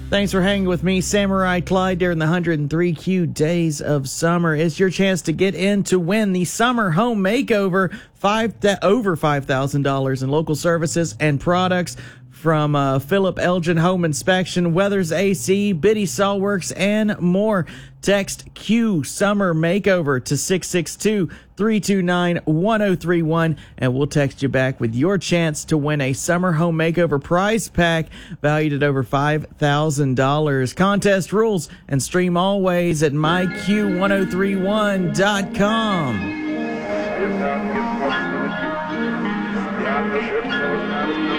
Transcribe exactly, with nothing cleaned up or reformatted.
Thanks for hanging with me, Samurai Clyde, during the one hundred three Q Days of Summer. It's your chance to get in to win the Summer Home Makeover, five th- over five thousand dollars in local services and products from uh, Philip Elgin Home Inspection, Weathers A C, Biddy Sawworks, and more. Text Q Summer Makeover to six six two, three two nine, one oh three one, and we'll text you back with your chance to win a Summer Home Makeover prize pack valued at over five thousand dollars. Contest rules and stream always at my q ten thirty-one dot com.